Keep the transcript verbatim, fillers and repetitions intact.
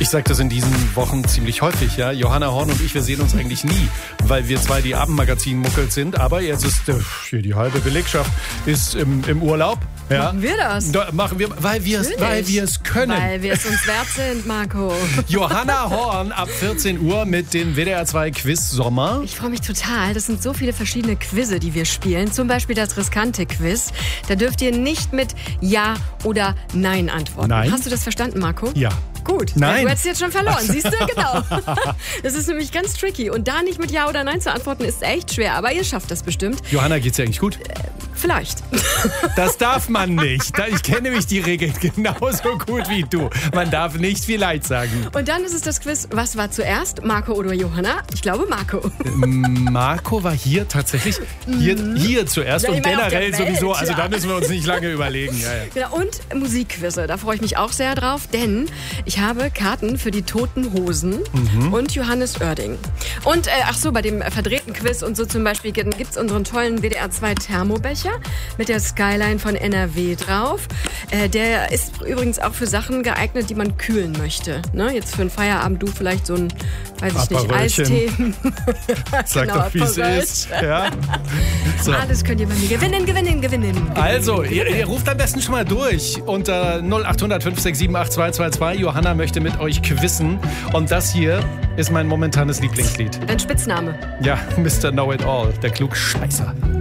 Ich sage das in diesen Wochen ziemlich häufig, ja. Johanna Horn und ich, wir sehen uns eigentlich nie, weil wir zwei die Abendmagazin-Muckels sind. Aber jetzt ist äh, hier die halbe Belegschaft ist im, im Urlaub. Ja. Machen wir das? Da machen wir, weil wir es weil wir es können. Weil wir es uns wert sind, Marco. Johanna Horn ab vierzehn Uhr mit dem W D R zwei Quiz Sommer. Ich freue mich total. Das sind so viele verschiedene Quizze, die wir spielen. Zum Beispiel das riskante Quiz. Da dürft ihr nicht mit Ja oder Nein antworten. Nein. Hast du das verstanden, Marco? Ja. Gut, Nein. Du hättest jetzt schon verloren, siehst du? Genau. Das ist nämlich ganz tricky. Und da nicht mit Ja oder Nein zu antworten, ist echt schwer. Aber ihr schafft das bestimmt. Johanna, geht's dir eigentlich gut? Äh, vielleicht. Das darf man nicht. Ich kenne nämlich die Regeln genauso gut wie du. Man darf nicht vielleicht sagen. Und dann ist es das Quiz, was war zuerst, Marco oder Johanna? Ich glaube Marco. Marco war hier tatsächlich hier, hier zuerst Ja, und ich meine, auf generell der Welt, sowieso. Also ja. da müssen wir uns nicht lange überlegen. Ja, ja. Genau, und Musikquizze, da freue ich mich auch sehr drauf, denn ich habe Karten für die Toten Hosen mhm. und Johannes Oerding. Und äh, ach so, bei dem verdrehten Quiz und so zum Beispiel gibt es unseren tollen W D R zwei Thermobecher mit der Skyline von N R W drauf. Äh, der ist übrigens auch für Sachen geeignet, die man kühlen möchte. Ne? Jetzt für einen Feierabend du vielleicht so ein, weiß ich nicht, Eistee. Sag genau, doch, wie es ist. Ja. So. Alles könnt ihr bei mir gewinnen, gewinnen, gewinnen. gewinnen also, gewinnen. Ihr, ihr ruft am besten schon mal durch unter null acht hundert fünf sechs sieben acht zwei zwei zwei. Johanna möchte mit euch quizzen. Und das hier ist mein momentanes Lieblingslied. Dein Spitzname. Ja, Mister Know-It-All, der Klugscheißer.